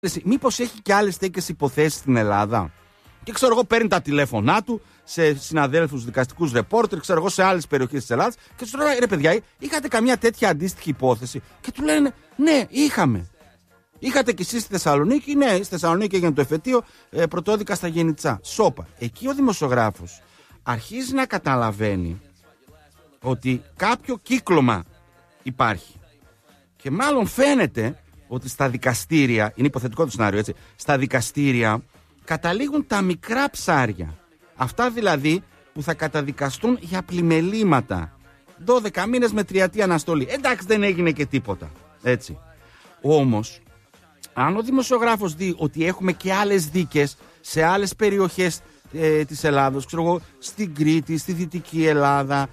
Μήπως έχει και άλλες τέτοιες υποθέσεις στην Ελλάδα? Και ξέρω εγώ, παίρνει τα τηλέφωνά του σε συναδέλφους δικαστικούς ρεπόρτερ, ξέρω εγώ, σε άλλες περιοχές της Ελλάδας και του λέω: ρε παιδιά, είχατε καμιά τέτοια αντίστοιχη υπόθεση? Και του λένε: ναι, είχαμε. Είχατε κι εσείς στη Θεσσαλονίκη? Ναι, στη Θεσσαλονίκη έγινε το εφετείο, πρωτόδικα στα Γενιτσά. Σόπα. Εκεί ο δημοσιογράφος αρχίζει να καταλαβαίνει ότι κάποιο κύκλωμα υπάρχει. Και μάλλον φαίνεται ότι στα δικαστήρια, είναι υποθετικό το σενάριο, έτσι, στα δικαστήρια καταλήγουν τα μικρά ψάρια. Αυτά δηλαδή που θα καταδικαστούν για πλημελήματα. 12 μήνες με 3η αναστολή. Εντάξει, δεν έγινε και τίποτα. Έτσι. Όμως, αν ο δημοσιογράφος δει ότι έχουμε και άλλες δίκες σε άλλες περιοχές της Ελλάδος, ξέρω εγώ, στην Κρήτη, στη Δυτική Ελλάδα,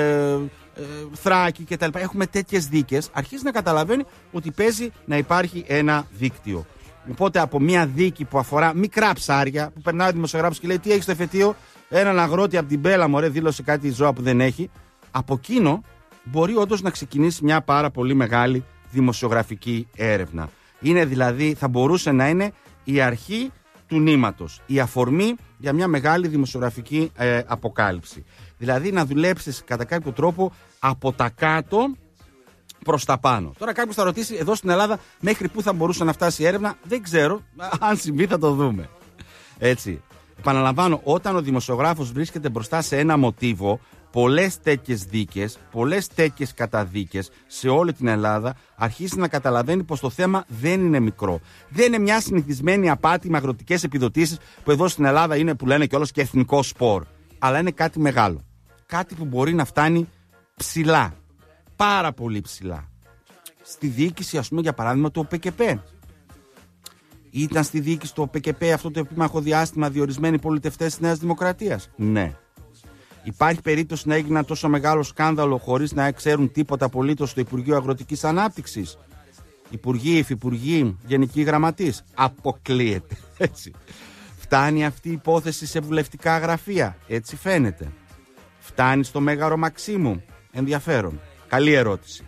Θράκη κτλ. Έχουμε τέτοιες δίκες, αρχίζει να καταλαβαίνει ότι παίζει να υπάρχει ένα δίκτυο. Οπότε από μια δίκη που αφορά μικρά ψάρια, που περνάει ο δημοσιογράφος και λέει: τι έχει στο εφετείο? Έναν αγρότη από την Πέλα, μωρέ, δήλωσε κάτι ζώα που δεν έχει. Από εκείνο μπορεί όντως να ξεκινήσει μια πάρα πολύ μεγάλη δημοσιογραφική έρευνα. Είναι δηλαδή, θα μπορούσε να είναι η αρχή του νήματος, η αφορμή για μια μεγάλη δημοσιογραφική αποκάλυψη. Δηλαδή να δουλέψεις κατά κάποιο τρόπο από τα κάτω προς τα πάνω. Τώρα κάποιος θα ρωτήσει, εδώ στην Ελλάδα μέχρι πού θα μπορούσε να φτάσει η έρευνα? Δεν ξέρω, αν συμβεί θα το δούμε. Έτσι. Επαναλαμβάνω, όταν ο δημοσιογράφος βρίσκεται μπροστά σε ένα μοτίβο, πολλές τέτοιες δίκες, πολλές τέτοιες καταδίκες σε όλη την Ελλάδα, αρχίζει να καταλαβαίνει πως το θέμα δεν είναι μικρό. Δεν είναι μια συνηθισμένη απάτη με αγροτικές επιδοτήσεις που εδώ στην Ελλάδα είναι, που λένε κιόλας, και εθνικό σπορ. Αλλά είναι κάτι μεγάλο. Κάτι που μπορεί να φτάνει ψηλά. Πάρα πολύ ψηλά. Στη διοίκηση, ας πούμε, για παράδειγμα, του ΟΠΚΠ. Ήταν στη διοίκηση του ΟΠΚΠ αυτό το επίμαχο διάστημα διορισμένοι πολιτευτές της Νέας Δημοκρατίας? Ναι. Υπάρχει περίπτωση να έγινε τόσο μεγάλο σκάνδαλο χωρίς να ξέρουν τίποτα απολύτως στο Υπουργείο Αγροτικής Ανάπτυξης? Υπουργοί, υφυπουργοί, γενικοί γραμματείς? Αποκλείεται. Έτσι. Φτάνει αυτή η υπόθεση σε βουλευτικά γραφεία? Έτσι φαίνεται. Φτάνει στο Μέγαρο Μαξίμου? Ενδιαφέρον. Καλή ερώτηση.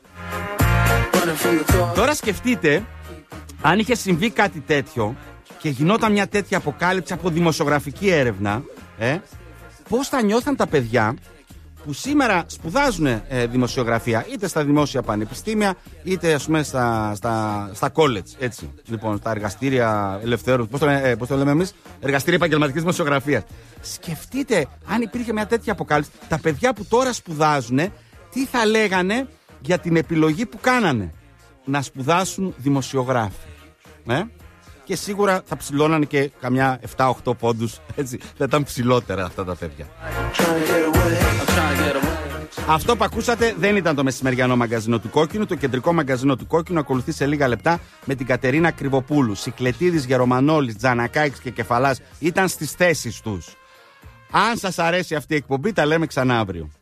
Τώρα σκεφτείτε, αν είχε συμβεί κάτι τέτοιο και γινόταν μια τέτοια αποκάλυψη από δημοσιογραφική έρευνα, πώς θα νιώθαν τα παιδιά που σήμερα σπουδάζουν δημοσιογραφία, είτε στα δημόσια πανεπιστήμια, είτε ας πούμε στα college, έτσι. Λοιπόν, στα εργαστήρια ελευθέρου, πώς το λέμε εμείς, εργαστήρια επαγγελματικής δημοσιογραφίας. Σκεφτείτε, αν υπήρχε μια τέτοια αποκάλυψη, τα παιδιά που τώρα σπουδάζουν, τι θα λέγανε για την επιλογή που κάνανε να σπουδάσουν δημοσιογράφοι. Και σίγουρα θα ψηλώνανε και καμιά 7-8 πόντους, έτσι. Θα ήταν ψηλότερα αυτά τα παιδιά. Αυτό που ακούσατε δεν ήταν το μεσημεριανό μαγκαζίνο του Κόκκινου. Το κεντρικό μαγκαζίνο του Κόκκινου ακολουθεί σε λίγα λεπτά με την Κατερίνα Κρυβοπούλου. Σικλετίδης, Γερομανόλης, Τζανακάκης και Κεφαλάς ήταν στις θέσεις τους. Αν σας αρέσει αυτή η εκπομπή, τα λέμε ξανά αύριο.